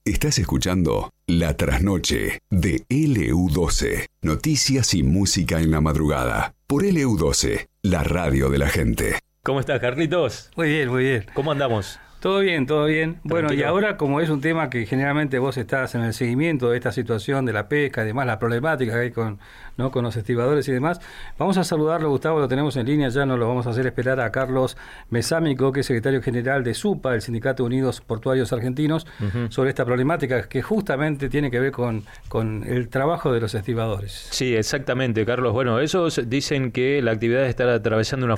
Estás escuchando La Trasnoche de LU12. Noticias y música en la madrugada. Por LU12, la radio de la gente. ¿Cómo estás, Carlitos? Muy bien, muy bien. ¿Cómo andamos? Todo bien, todo bien. Tranquilo. Bueno, y ahora como es un tema que generalmente vos estás en el seguimiento de esta situación de la pesca y demás, la problemática que hay con los estibadores y demás, vamos a saludarlo, Gustavo, lo tenemos en línea, ya nos lo vamos a hacer esperar a Carlos Mesámico, que es secretario general de SUPA, el Sindicato Unidos Portuarios Argentinos, sobre esta problemática que justamente tiene que ver con el trabajo de los estibadores. Sí, exactamente, Carlos. Bueno, ellos dicen que la actividad está atravesando una